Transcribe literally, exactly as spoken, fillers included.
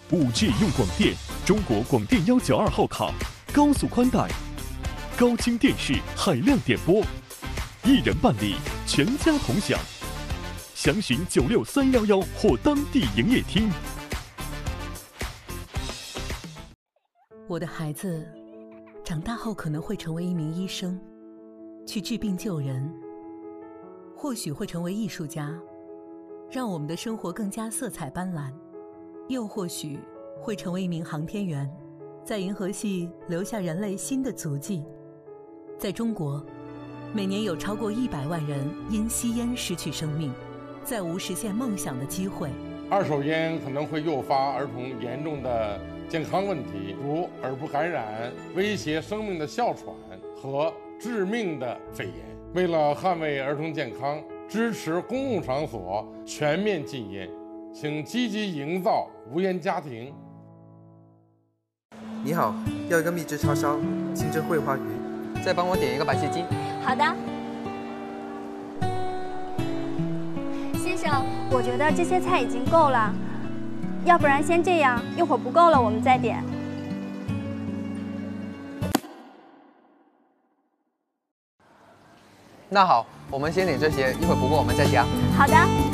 五 G 用广电，中国广电幺九二号卡，高速宽带，高清电视，海量点播，一人办理，全家同享。详询九六三幺幺或当地营业厅。 我的孩子长大后可能会成为一名医生，去治病救人，或许会成为艺术家，让我们的生活更加色彩斑斓，又或许会成为一名航天员，在银河系留下人类新的足迹。在中国，每年有超过一百万人因吸烟失去生命，再无实现梦想的机会。 二手烟可能会诱发儿童严重的健康问题，如耳部感染、威胁生命的哮喘和致命的肺炎。为了捍卫儿童健康，支持公共场所全面禁烟，请积极营造无烟家庭。 你好，要一个秘制叉烧，清蒸桂花鱼， 再帮我点一个白切鸡。 好的。先生，我觉得这些菜已经够了，要不然先这样，一会儿不够了我们再点。 那好，我们先点这些，一会儿不够我们再加。 好的。